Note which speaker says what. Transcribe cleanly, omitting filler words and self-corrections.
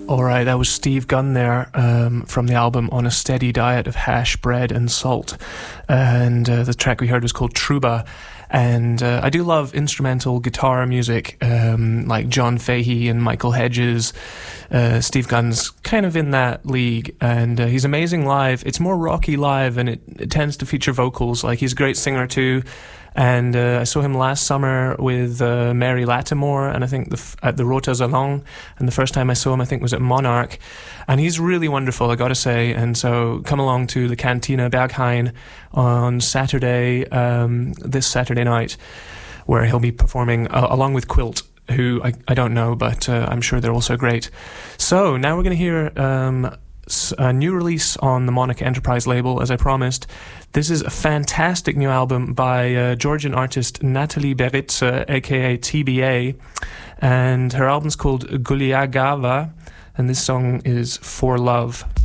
Speaker 1: All right, that was Steve Gunn there from the album On a Steady Diet of Hash, Bread and Salt. And the track we heard was called Truba. And I do love instrumental guitar music, like John Fahey and Michael Hedges. Steve Gunn's kind of in that league, and he's amazing live. It's more rocky live, and it tends to feature vocals. Like, he's a great singer too. And I saw him last summer with Mary Lattimore, and I think at the Rota Salon. And the first time I saw him, I think, was at Monarch. And he's really wonderful, I got to say. And so come along to the Cantina Berghain on Saturday, this Saturday night, where he'll be performing along with Quilt, who I don't know, but I'm sure they're also great. So now we're going to hear a new release on the Monica Enterprise label, as I promised. This is a fantastic new album by Georgian artist Natalie Beritze, aka TBA, and her album's called Guliagava, and this song is For Love.